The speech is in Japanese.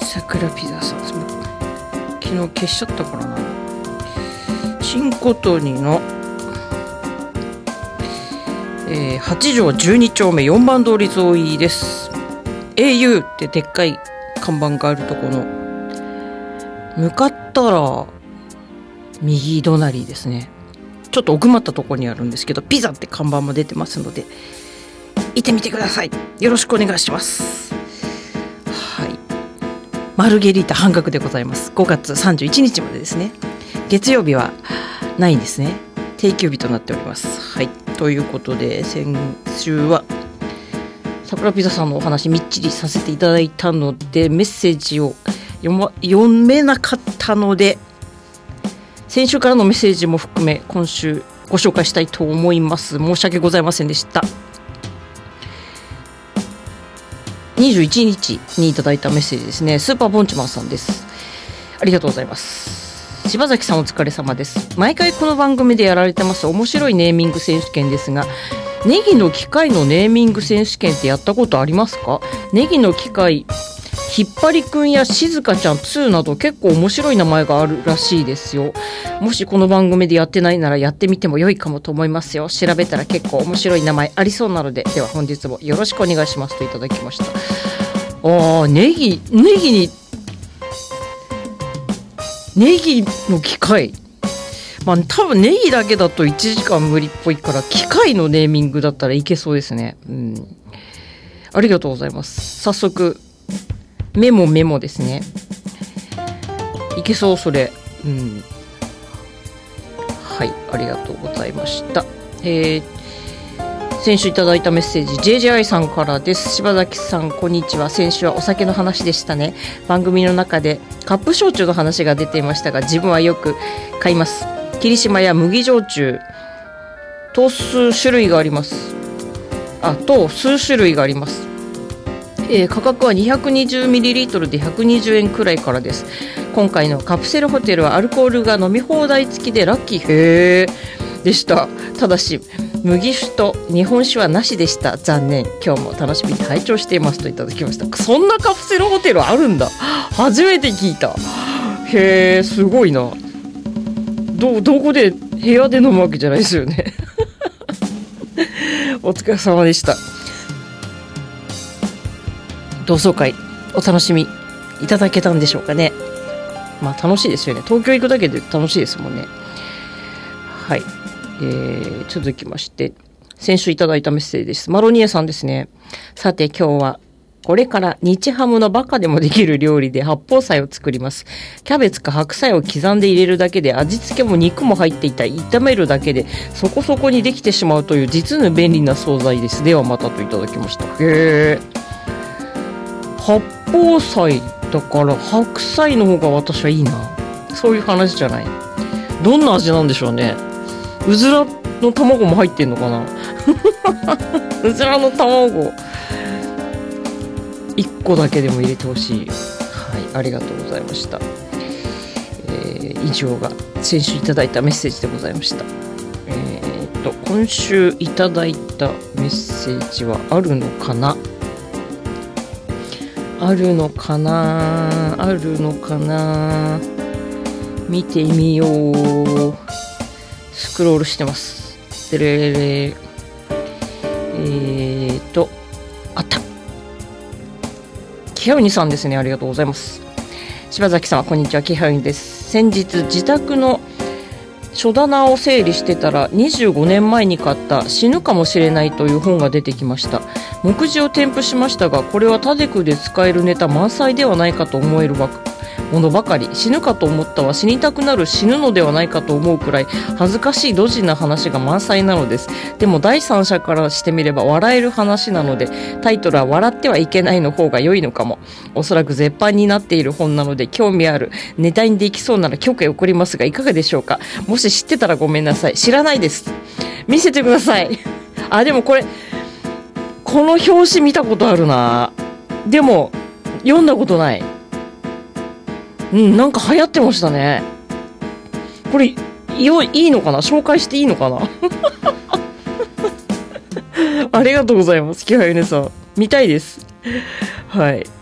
桜ピザさん、昨日消しちゃったからな。新琴似の、八条12丁目4番通り沿いです。 au ってでっかい看板があるところの向かったら右隣ですね。ちょっと奥まったところにあるんですけど、ピザって看板も出てますので行ってみてください。よろしくお願いします。はい、マルゲリータ半額でございます。5月31日までですね。月曜日はないんですね。定休日となっております。はい、ということで先週は桜ピザさんのお話みっちりさせていただいたので、メッセージを読めなかったので、先週からのメッセージも含め今週ご紹介したいと思います。申し訳ございませんでした。21日にいただいたメッセージですね。スーパーボンチマンさんです。ありがとうございます。柴崎さんお疲れ様です。毎回この番組でやられてます面白いネーミング選手権ですが、ネギの機械のネーミング選手権ってやったことありますか？ネギの機械ひっぱりくんやしずかちゃん2など結構面白い名前があるらしいですよ。もしこの番組でやってないならやってみても良いかもと思いますよ。調べたら結構面白い名前ありそうなので、では本日もよろしくお願いしますといただきました。ネギの機械、多分ネギだけだと1時間無理っぽいから、機械のネーミングだったらいけそうですね。ありがとうございます。早速メモですね。いけそうそれ。はい、ありがとうございました。先週いただいたメッセージ JJI さんからです。柴崎さんこんにちは。先週はお酒の話でしたね。番組の中でカップ焼酎の話が出ていましたが、自分はよく買います。霧島や麦焼酎と数種類があります。価格は 220ml で120円くらいからです。今回のカプセルホテルはアルコールが飲み放題付きでラッキーでした。ただし麦酒と日本酒はなしでした。残念。今日も楽しみに拝聴していますといただきました。そんなカプセルホテルあるんだ。初めて聞いた。すごいな。どこで部屋で飲むわけじゃないですよね。お疲れ様でした。同窓会お楽しみいただけたんでしょうかね。楽しいですよね。東京行くだけで楽しいですもんね。はい、続きまして先週いただいたメッセージです。マロニエさんですね。さて今日はこれから日ハムのバカでもできる料理で八宝菜を作ります。キャベツか白菜を刻んで入れるだけで味付けも肉も入っていた炒めるだけでそこそこにできてしまうという実に便利な惣菜です。ではまたといただきました。八宝菜だから白菜の方が私はいいな。そういう話じゃない。どんな味なんでしょうね。うずらの卵も入ってんのかな。うずらの卵1個だけでも入れてほしい。はい、ありがとうございました。以上が先週いただいたメッセージでございました。今週いただいたメッセージはあるのかな。見てみよう。スクロールしてます。あった。キハウニさんですね。ありがとうございます。柴崎さんこんにちは。キハウニです。先日自宅の書棚を整理してたら25年前に買った死ぬかもしれないという本が出てきました。目次を添付しましたが、これはタデクで使えるネタ満載ではないかと思えるものばかり。死ぬかと思ったは死にたくなる死ぬのではないかと思うくらい恥ずかしいドジな話が満載なのです。でも第三者からしてみれば笑える話なので、タイトルは笑ってはいけないの方が良いのかも。おそらく絶版になっている本なので興味あるネタにできそうなら許可を送りますがいかがでしょうか。もし知ってたらごめんなさい。知らないです。見せてください。でもこの表紙見たことあるな。でも読んだことない。なんか流行ってましたね。これいいのかな。紹介していいのかな。ありがとうございます。木原ゆねさん見たいです。はい。